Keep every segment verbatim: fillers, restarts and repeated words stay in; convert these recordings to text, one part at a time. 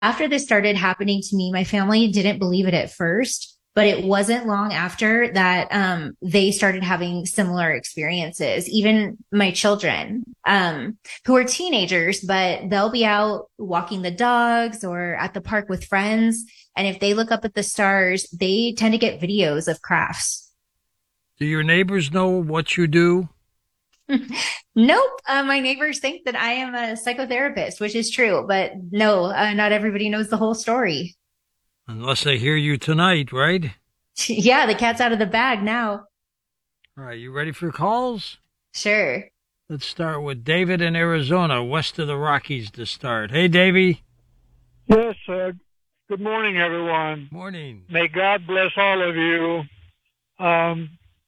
after this started happening to me, my family didn't believe it at first, but it wasn't long after that um, they started having similar experiences. Even my children, um, who are teenagers, but they'll be out walking the dogs or at the park with friends. And if they look up at the stars, they tend to get videos of crafts. Do your neighbors know what you do? Nope. Uh, my neighbors think that I am a psychotherapist, which is true, but no, uh, not everybody knows the whole story. Unless they hear you tonight, right? Yeah, the cat's out of the bag now. All right, you ready for calls? Sure. Let's start with David in Arizona, west of the Rockies to start. Hey, Davy. Yes, uh, good morning, everyone. Morning. May God bless all of you. Um,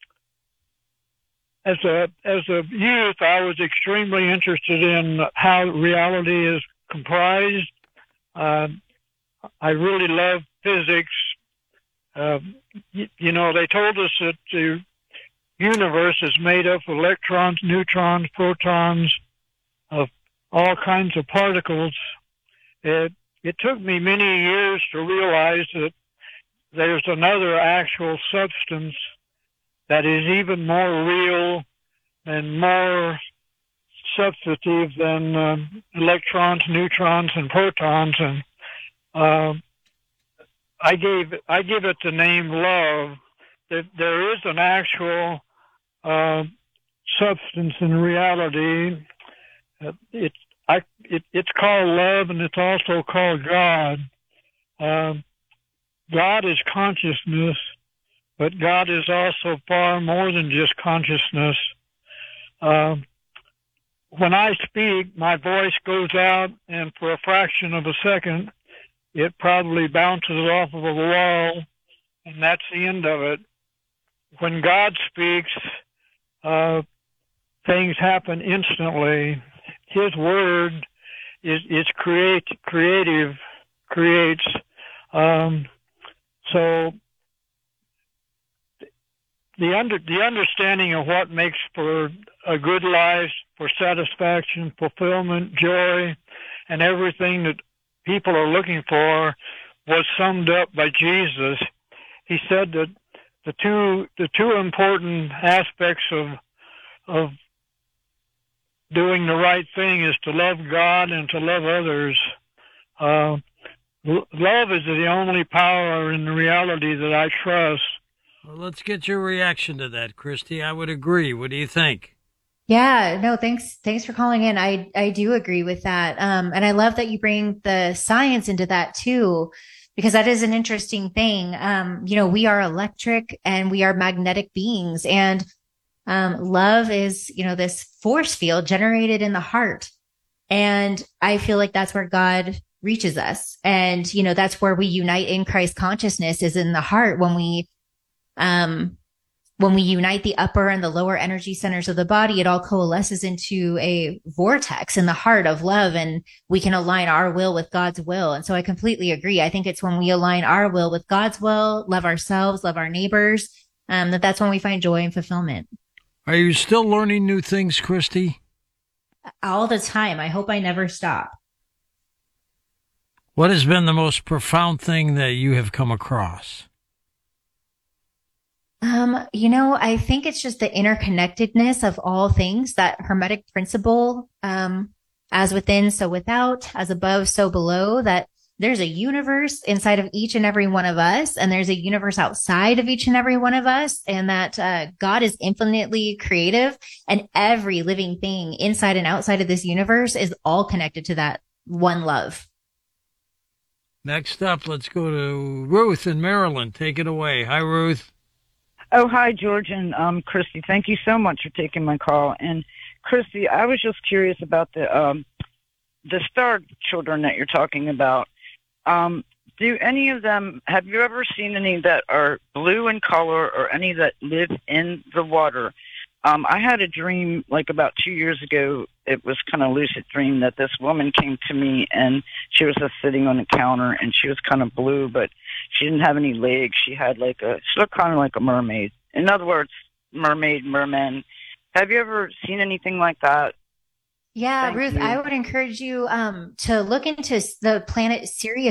as a as a youth, I was extremely interested in how reality is comprised. Uh, I really love physics. Uh, you, you know, they told us that the universe is made up of electrons, neutrons, protons, of all kinds of particles. It it took me many years to realize that there's another actual substance that is even more real and more substantive than uh, electrons, neutrons, and protons. And uh, I gave I give it the name love. That there is an actual uh, substance in reality. Uh, it's I it, it's called love, and it's also called God. Uh, God is consciousness, but God is also far more than just consciousness. Uh, when I speak, my voice goes out, and for a fraction of a second, it probably bounces off of a wall, and that's the end of it. When God speaks, uh, things happen instantly. His word is, is create, creative, creates. Um, so the under the understanding of what makes for a good life, for satisfaction, fulfillment, joy, and everything that people are looking for was summed up by Jesus. He said that the two the two important aspects of of doing the right thing is to love God and to love others. Uh, love is the only power in reality that I trust. Well, let's get your reaction to that, Christy. I would agree. What do you think? Yeah, no, thanks. Thanks for calling in. I, I do agree with that. Um, and I love that you bring the science into that too, because that is an interesting thing. Um, you know, we are electric and we are magnetic beings, and, um, love is, you know, this force field generated in the heart. And I feel like that's where God reaches us. And, you know, that's where we unite in Christ consciousness, is in the heart. When we, um, when we unite the upper and the lower energy centers of the body, it all coalesces into a vortex in the heart of love, and we can align our will with God's will. And so I completely agree. I think it's when we align our will with God's will, love ourselves, love our neighbors, um, that that's when we find joy and fulfillment. Are you still learning new things, Christy? All the time. I hope I never stop. What has been the most profound thing that you have come across? Um, you know, I think it's just the interconnectedness of all things, that Hermetic principle, um, as within, so without, as above, so below, that there's a universe inside of each and every one of us, and there's a universe outside of each and every one of us, and that uh, God is infinitely creative, and every living thing inside and outside of this universe is all connected to that one love. Next up, let's go to Ruth in Maryland. Take it away. Hi, Ruth. Oh, hi, George and um, Christy. Thank you so much for taking my call. And Christy, I was just curious about the um, the star children that you're talking about. Um, do any of them, have you ever seen any that are blue in color or any that live in the water? Um, I had a dream like about two years ago. It was kind of lucid dream that this woman came to me, and she was just sitting on the counter, and she was kind of blue, but she didn't have any legs. She had like a, she looked kind of like a mermaid. In other words, mermaid, merman. Have you ever seen anything like that? Yeah, Thank Ruth, you. I would encourage you um, to look into the planet Sirius